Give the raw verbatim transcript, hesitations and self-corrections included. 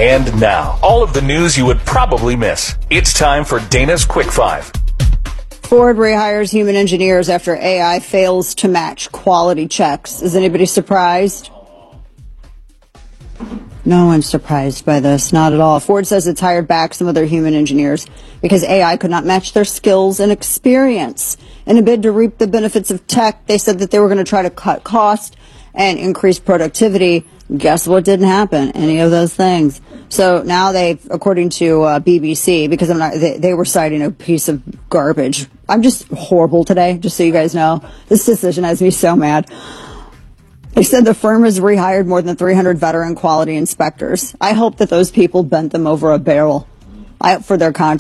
And now, all of the news you would probably miss. It's time for Dana's Quick Five. Ford rehires human engineers after A I fails to match quality checks. Is anybody surprised? No one's surprised by this, not at all. Ford says it's hired back some of their human engineers because A I could not match their skills and experience. In a bid to reap the benefits of tech, they said that they were going to try to cut costs and increase productivity. Guess what didn't happen? Any of those things. So now they, according to uh, B B C, because I'm not, they, they were citing a piece of garbage. I'm just horrible today, just so you guys know. This decision has me so mad. They said the firm has rehired more than three hundred veteran quality inspectors. I hope that those people bent them over a barrel I, for their contract.